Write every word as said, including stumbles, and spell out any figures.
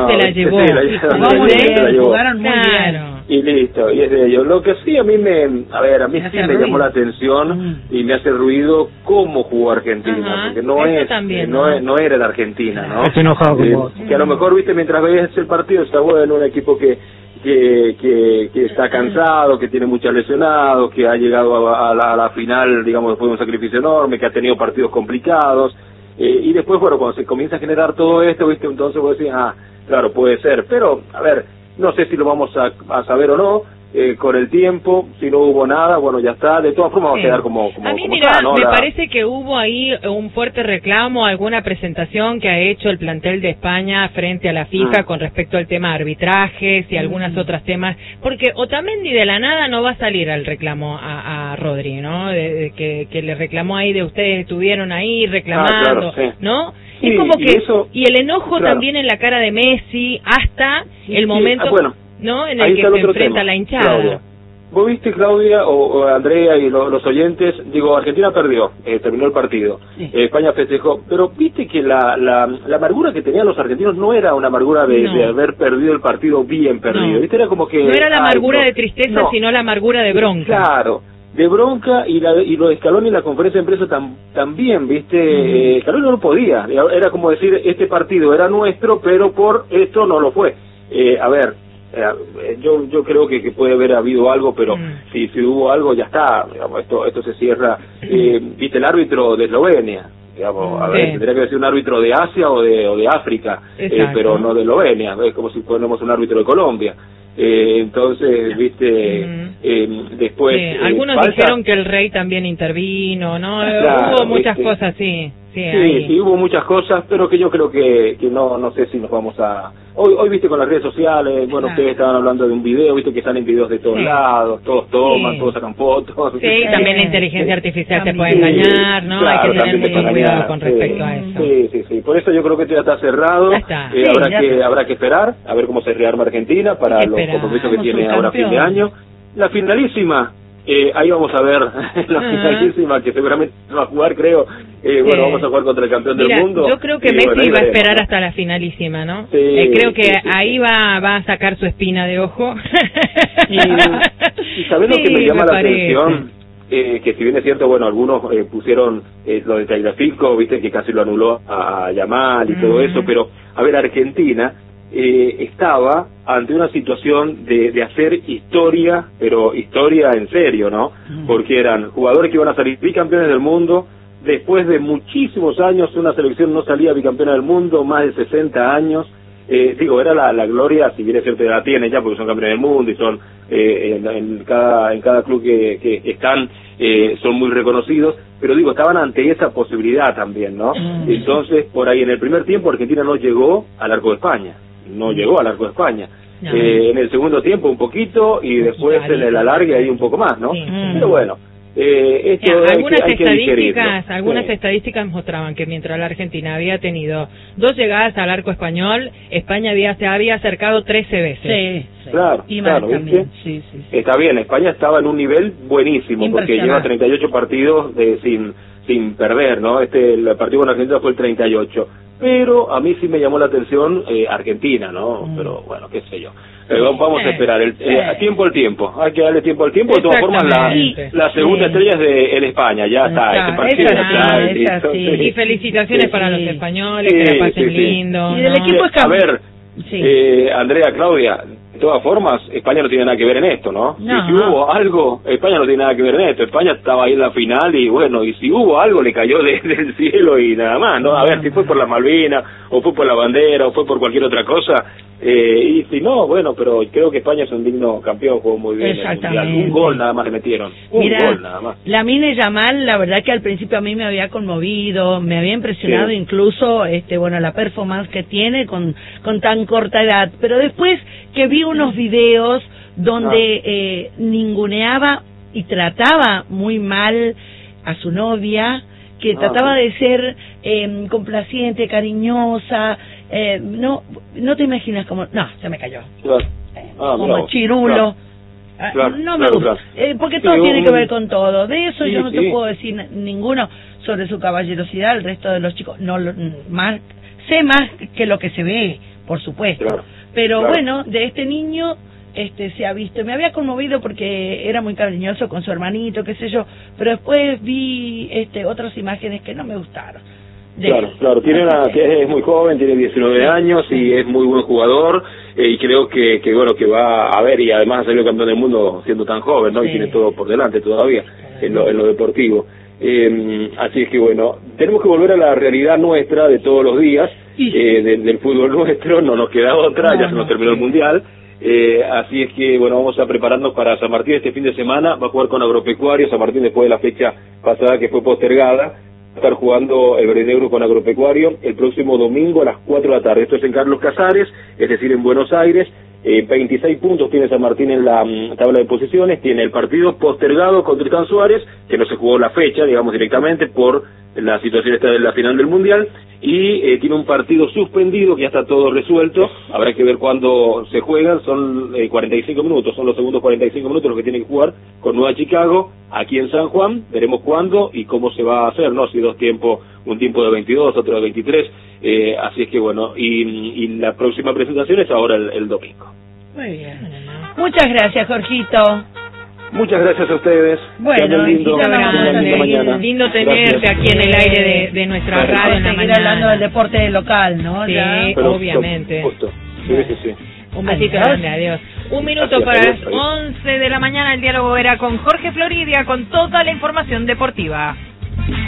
no, se la llevó. Sí, la, la, Vamos la, bien, la llevó. jugaron muy claro. bien. Y listo, y es de ellos. Lo que sí a mí me, a ver, a mí me sí me me ruido. llamó la atención mm. y me hace ruido cómo jugó Argentina, Ajá, porque no eso es, también, no, ¿no? es, no era la Argentina, ¿no? Está enojado con Eh, vos. que a lo mejor, viste, mientras veías el partido está bueno, un equipo que que, que, que está cansado, que tiene muchos lesionados, que ha llegado a, a, la, a la final, digamos, después de un sacrificio enorme, que ha tenido partidos complicados, eh, y después, bueno, cuando se comienza a generar todo esto, viste, entonces vos decís, ah, claro, puede ser, pero, a ver, no sé si lo vamos a, a saber o no, eh, con el tiempo, si no hubo nada, bueno, ya está, de todas formas va a quedar como, como, a mí, como mira, está, ¿no? me La... parece que hubo ahí un fuerte reclamo, alguna presentación que ha hecho el plantel de España frente a la FIFA Mm. con respecto al tema de arbitrajes y algunos Mm. otros temas, porque Otamendi de la nada no va a salir al reclamo a, a Rodri, ¿no? De, de que, que le reclamó ahí de ustedes estuvieron ahí reclamando, Ah, claro, sí. ¿no? Sí, es como y que, eso- y el enojo claro. también en la cara de Messi hasta Sí, el sí, momento, ah, bueno, ¿no? En ahí el que está se el otro enfrenta tema, la hinchada. Claudia. Vos viste, Claudia, o, o Andrea y lo, los oyentes, digo, Argentina perdió, eh, terminó el partido, Sí. eh, España festejó, pero viste que la, la, la amargura que tenían los argentinos no era una amargura de, No. de haber perdido el partido bien perdido, No. viste, era como que... No era la ay, amargura no, de tristeza, no. sino la amargura de bronca. Claro, de bronca, y, la, y lo de Scaloni y la conferencia de prensa tam, también, viste, Ujú. eh, Scaloni no podía, era como decir, este partido era nuestro, pero por esto no lo fue. Eh, a ver, eh, yo yo creo que, que puede haber habido algo, pero Mm. si, si hubo algo ya está, digamos, esto esto se cierra. Eh, viste, el árbitro de Eslovenia, digamos, a Sí. ver, tendría que ser un árbitro de Asia o de, o de África, eh, Exacto. pero no de Eslovenia, es como si ponemos un árbitro de Colombia. Eh, entonces, viste, Ujú. eh, después... Sí, eh, algunos falta- dijeron que el rey también intervino, ¿no? Eh, Claro, hubo muchas viste. cosas, sí. Sí, Sí, ahí. sí, hubo muchas cosas, pero que yo creo que, que no no sé si nos vamos a... Hoy, hoy viste, con las redes sociales, bueno, Claro. ustedes estaban hablando de un video, viste que salen videos de todos Sí. lados, todos toman, Sí. todos sacan fotos. Sí, también la Sí, inteligencia artificial te puede también. engañar, ¿no? Claro, Hay que tener también te mucho puede cuidado engañar, con sí. respecto a eso. Sí, sí, sí. Por eso yo creo que esto ya está cerrado. Ya está. Eh, Sí, habrá ya que está. habrá que esperar a ver cómo se rearma Argentina para Hay que los esperar. compromisos que Somos tiene ahora fin de subcampeones. año. La finalísima, eh, ahí vamos a ver la Ajá. finalísima, que seguramente va a jugar, creo. Eh, bueno, Sí. vamos a jugar contra el campeón Mira, del mundo. yo creo que Y Messi bueno, ahí va a veremos, esperar ¿no? hasta la finalísima, ¿no? Sí, Eh, creo que sí, sí, ahí sí. va va a sacar su espina de ojo. Y, y ¿sabés lo que Sí, me llama la parece. atención? Eh, que si bien es cierto, bueno, algunos eh, pusieron eh, lo de Tagliafico, viste que casi lo anuló a, a Yamal y todo Ujú. eso, pero a ver, Argentina eh, estaba ante una situación de, de hacer historia, pero historia en serio, ¿no? Ujú. Porque eran jugadores que iban a salir bicampeones del mundo, después de muchísimos años una selección no salía bicampeona del mundo, más de sesenta años. Eh, digo, era la, la gloria, si bien es cierto, la tienen ya porque son campeones del mundo y son eh, en, en cada en cada club que, que están eh, son muy reconocidos, pero digo, estaban ante esa posibilidad también, ¿no? Mm. Entonces, por ahí en el primer tiempo Argentina no llegó al arco de España, no llegó al arco de España. No. Eh, en el segundo tiempo un poquito y después en el alargue ahí un poco más, ¿no? Sí. Pero bueno, eh, esto Mira, hay que, algunas hay que digerirlo. estadísticas, algunas Sí. estadísticas mostraban que mientras la Argentina había tenido dos llegadas al arco español, España había se había acercado trece veces. Sí, sí. Claro, Y más claro, también. ¿viste? Sí, sí, sí. Está bien, España estaba en un nivel buenísimo porque lleva Impresionante. treinta y ocho partidos de, sin sin perder, ¿no? Este el partido con Argentina fue el treinta y ocho, pero a mí sí me llamó la atención eh, Argentina, ¿no? Mm. Pero bueno, qué sé yo. Eh, vamos Sí. a esperar, el, eh, Sí. tiempo al tiempo, hay que darle tiempo al tiempo. De todas formas, la, Exactamente. la segunda Sí. estrella es de el España, ya está, Está, ese partido esa ya sí, está. y esa listo, sí. Y felicitaciones Sí. para los Sí. españoles, Sí, que la pasen sí, sí. lindo. Y del ¿no? equipo es A ver, Sí. eh, Andrea, Claudia, de todas formas, España no tiene nada que ver en esto, ¿no? No. Y si hubo algo, España no tiene nada que ver en esto. España estaba ahí en la final y bueno, y si hubo algo le cayó de- del cielo y nada más, ¿no? A ver, si fue por la Malvina, o fue por la bandera, o fue por cualquier otra cosa, eh, y si no, bueno, pero creo que España es un digno campeón, jugó muy bien el Mundial. Exactamente. Un gol nada más le metieron, un Mira, gol nada más. Lamine Yamal, la verdad que al principio a mí me había conmovido, me había impresionado Sí. incluso, este, bueno, la performance que tiene con, con tan corta edad. Pero después que vi unos videos donde Ah. eh, ninguneaba y trataba muy mal a su novia, que Ah, trataba sí. de ser eh, complaciente, cariñosa, eh, no, no te imaginas cómo, no, se me cayó. Claro. Eh, Ah, como mirá vos, chirulo. claro. Ah, Claro, no me claro, gusta, claro. Eh, porque Sí, todo tiene un- que ver con todo. De eso Sí, yo no sí. te puedo decir n- ninguno sobre su caballerosidad. El resto de los chicos no lo, más sé más que lo que se ve, por supuesto. Claro, Pero claro. bueno, de este niño este se ha visto, me había conmovido porque era muy cariñoso con su hermanito, qué sé yo, pero después vi este otras imágenes que no me gustaron. De Claro, él. claro, tiene Así una, que- es muy joven, tiene diecinueve Sí, años y sí. es muy buen jugador, eh, y creo que, que bueno, que va a ver, y además ha salido campeón del mundo siendo tan joven, ¿no? Sí. Y tiene todo por delante todavía en lo, en lo deportivo. Eh, así es que bueno, tenemos que volver a la realidad nuestra de todos los días, Y sí. eh, de- del fútbol nuestro, no nos queda otra, No, ya se nos no, terminó sí. el Mundial. Eh, así es que, bueno, vamos a prepararnos para San Martín este fin de semana. Va a jugar con Agropecuario San Martín después de la fecha pasada que fue postergada. Va a estar jugando el Verdinegro con Agropecuario el próximo domingo a las cuatro de la tarde. Esto es en Carlos Casares, es decir, en Buenos Aires. Eh, veintiséis puntos tiene San Martín en la mm, tabla de posiciones. Tiene el partido postergado con Tristán Suárez, que no se jugó la fecha, digamos, directamente por la situación esta de la final del Mundial. Y eh, tiene un partido suspendido que ya está todo resuelto. Habrá que ver cuándo se juegan. Son eh, cuarenta y cinco minutos, son los segundos cuarenta y cinco minutos los que tienen que jugar con Nueva Chicago aquí en San Juan. Veremos cuándo y cómo se va a hacer, ¿no? Si dos tiempos, un tiempo de veintidós, otro de veintitrés. Eh, así es que bueno, y, y la próxima presentación es ahora el, el domingo. Muy bien. Muchas gracias, Jorgito. Muchas gracias a ustedes. Bueno, Que anden lindo, hijita, que vamos tengan a linda seguir. mañana. Lindo tenerte Gracias. aquí en el aire de, de nuestra Gracias. radio en la Vamos a seguir hablando del mañana. deporte local, ¿no? Sí. Ya. Pero, obviamente. Justo. Sí, sí, sí. Un besito Adiós. grande, adiós. Un minuto Gracias, para adiós, las adiós. once de la mañana. El diálogo era con Jorge Floridia con toda la información deportiva.